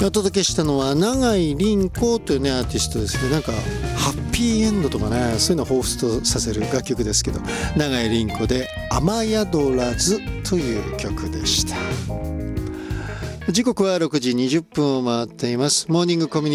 お届けしたのは永井凛子というねアーティストですね。なんかハッピーエンドとかね、そういうのを彷彿とさせる楽曲ですけど、永井凛子で雨宿らずという曲でした。時刻は6時20分を回っています。モーニングコミュニ